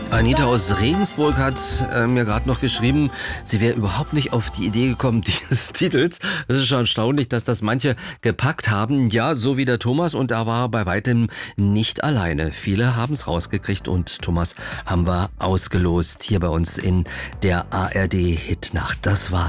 Anita aus Regensburg hat mir gerade noch geschrieben, sie wäre überhaupt nicht auf die Idee gekommen dieses Titels. Das ist schon erstaunlich, dass das manche gepackt haben. Ja, so wie der Thomas, und er war bei weitem nicht alleine. Viele haben es rausgekriegt und Thomas haben wir ausgelost hier bei uns in der ARD Hitnacht. Das war